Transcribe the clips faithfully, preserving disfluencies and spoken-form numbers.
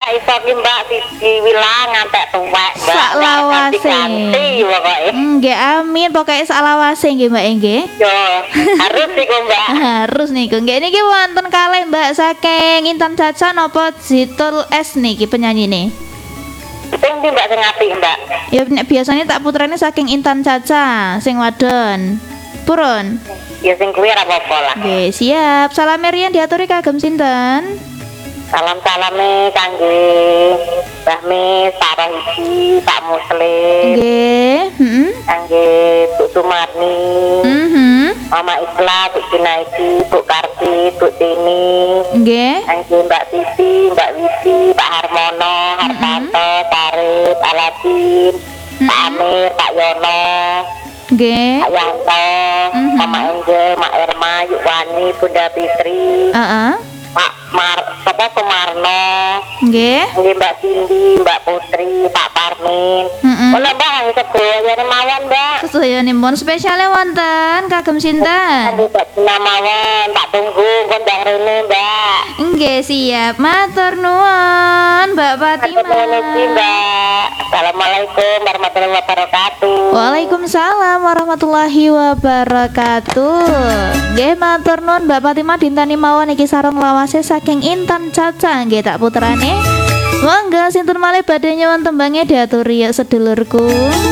iso ki Mbak siji wilang ngantek tuwek Mbak. Sak lawase. Ganti pokoke. Nggih amin pokoke sak lawase nggih Mbak nggih. Yo, harus iku Mbak. Harus niku. Nggih niki wonten kalih Mbak saking Intan Caca napa Zitul S niki penyanyine. Sing ndi Mbak sing apik Mbak? Ya nek biasanya tak putrane saking Intan Caca sing wadon. Purun. Ya sing kuwi ora apa-apa lah. Nggih, siap. Salam riyen diaturi kagem sinten? Salam-salame kangge Mbah Mis, Pak Rohidi, Pak Muslim. Nggih, heeh. Kangge Bu Sumarni. Mhm. Mama Isla, Bu Junaidi, Bu Karti, Bu Tini. Nggih. Kangge Mbak Titi, Mbak Wisi, Pak Harmono, Hartanto, Tarif, Aladin, Pak Amir, Pak Yono, Nggih. Pak Yanto, Mhm. Mama Angel, Mak Irma, Yukwani, Bunda Fitri, Heeh. Pak Mar, Papa Sumarno, Nggih. Nggih Mbak Cindy, Mbak Putri, Pak Parmin. Heeh. Ola Mbak sedaya mawon Mbak. Sedayanipun spesiale wonten kagem sinten? Aduh Mbak Cina mawon, tak tunggu kondang rene Mbak. Nggih, siap. Matur nuwun, Mbak Fatimah. Assalamualaikum Mbak. Assalamualaikum warahmatullahi wabarakatuh. Waalaikumsalam warahmatullahi wabarakatuh. Nggih matur nuwun Mbak Fatimah dintani mawon iki sarung lawase saking Intan Caca nggih tak putrane. Monggo sinten malih badhe nyuwun tembange diaturi ya sedulurku.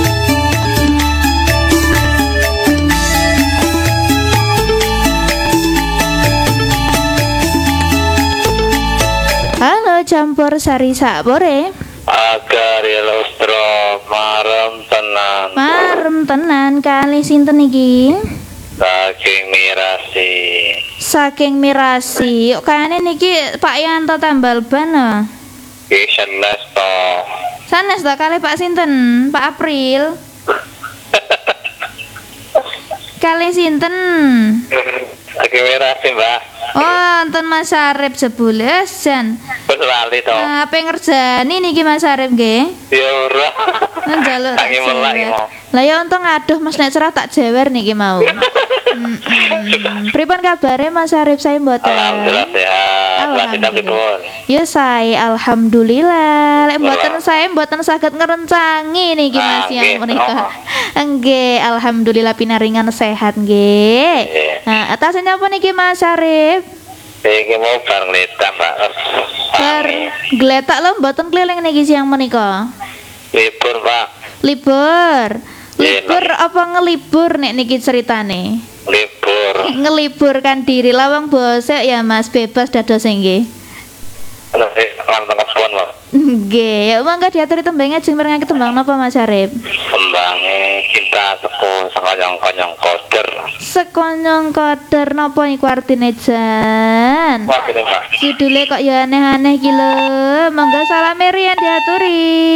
Halo campur sari sapore. Agar ilustro marem tenan Marem tenan kali sinten iki? saking mirasi Saking Mirasi. Kok kayane niki Pak Yanto tambal ban ah. kisah to Sanes ta kali Pak sinten? Pak April. Kali sinten? saking mirasi Mbak Oh, enten Mas Arif sebules jan. wis lali to Nah, apa ngerjani niki Mas Arif nggih? ya ora Njaluk tak Tangi melak iki jewer. mau. Lah ya untung aduh Mas nek cerah tak jewer niki mau. Mm-mm. Pripun kabare Mas Arif saya mboten? alhamdulillah sehat berarti tapi pun Ya saya alhamdulillah. Lek mboten saya mboten saged ngerencangi niki Mas Ah, yang nggih, menika. oh. Nggih, alhamdulillah pinaringan sehat nggih. Nggih. Nah, atas napa niki Mas Arif? iki mau bareng letak Mbak Bar Sami. gletak lho mboten keliling niki siang menika. libur Pak Libur. Iya, Libur apa ngelibur nek niki ceritane? libur Ngeliburkan diri lawang bosek ya Mas bebas dados nggih. nanti orang tengah suan Pak Nggih, ya mangga diaturi tembangnya jeng merengake tembang napa Mas Arif? kembange cinta sepuh sakonyong-konyong koder Sekonyong koder napa iku artine jan? wah gini Pak Judule kok ya aneh-aneh iki lho. Monggo salame riyen diaturi.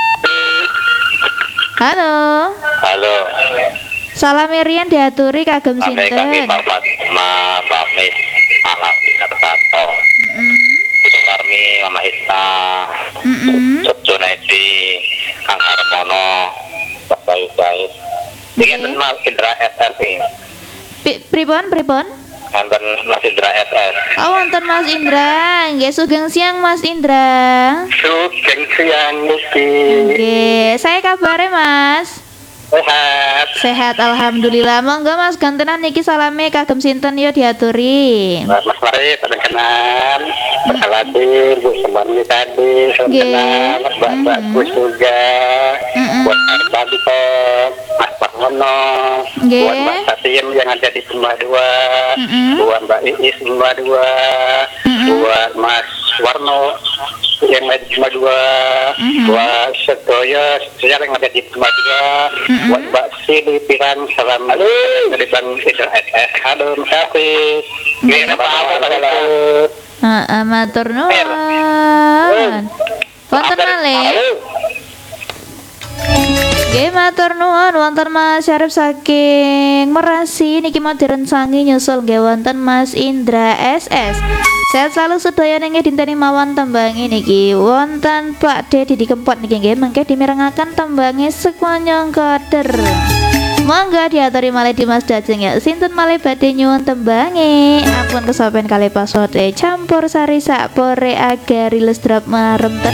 Halo. halo Salame riyen diaturi kagem Kami kaki sinten? Pak Fatma, Pak Mis, Alam Pinartanto, Ibu Karmi, Mama Ista, Heeh. Junaidi, Kang Harmono, Pak Bayu Baik. Ini Mas Indra S R ini, Pripun pripun? Kanten Mas Indra S R. Oh, wonten Mas Indra. Nggih, sugeng siang Mas Indra. Sugeng siang niki, Nggih, saya kabare Mas. sehat. Sehat alhamdulillah. Monggo Mas gantenan niki salame kagem sinten yo diaturi. Mas Mari, perkenan, Mas Aladin, Bu Semani tadi, perkenan, Mas Mbak Bagus juga, Mm-mm. buat Mas Babito, Mas Parmono, Nggih. buat Mas Satim yang ada di Sumba dua, Mm-mm. buat Mbak Iis Sumba dua, Mm-mm. buat Mas Warno yang ada di Sumba dua, Mm-mm. buat Sedoyo yang ada di Sumba dua, Mm-mm. buat Mbak Sili Piran, salam halo dari Bang Isra S S, halo Mas Hafiz. Nggih, apa-apa, Heeh, matur nuwun. Wonten malih. Nggih matur nuwun wonten Mas Syarif saking Merasi niki mau direncangi nyusul nggih wonten Mas Indra S S. Sehat selalu sedaya nggih dinteni mawon tembangi niki wonten Pak D Didi Kempot niki nggih mengke dimirengaken tembangi sekonyong koder. Monggo diaturi malih Dimas Dajeng ya. Sinten malih badhe nyuwun tembangi. Ampun kesopen kalih pasode campur sari sak pore agari lesdrap marem.